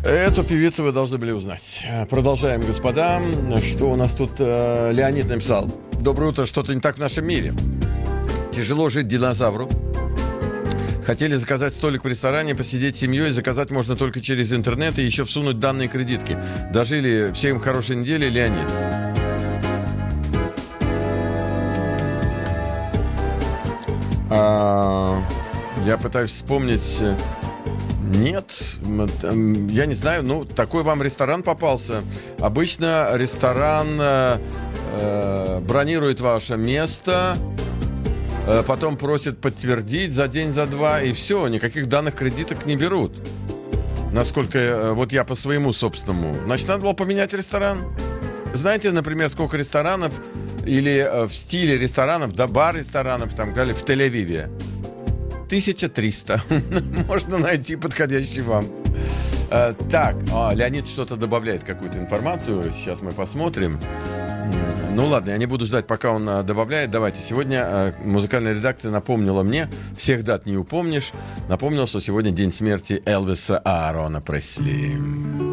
Эту певицу вы должны были узнать. Продолжаем, господа. Что у нас тут Леонид написал? Доброе утро, что-то не так в нашем мире. Тяжело жить динозавру. Хотели заказать столик в ресторане, посидеть с семьей. Заказать можно только через интернет и еще всунуть данные кредитки. Дожили. Всем хорошей недели, Леонид. Я пытаюсь вспомнить... Нет, я не знаю, ну, такой вам ресторан попался. Обычно ресторан бронирует ваше место, потом просит подтвердить за день, за два, и все, никаких данных кредиток не берут. Насколько, вот я по своему собственному. Значит, надо было поменять ресторан. Знаете, например, сколько ресторанов или в стиле ресторанов, да, бар-ресторанов там, в Тель-Авиве? 1300. Можно найти подходящий вам. Так, Леонид что-то добавляет, какую-то информацию. Сейчас мы посмотрим. Ну ладно, я не буду ждать, пока он добавляет. Давайте. Сегодня музыкальная редакция напомнила мне, всех дат не упомнишь, напомнила, что сегодня день смерти Элвиса Аарона Пресли.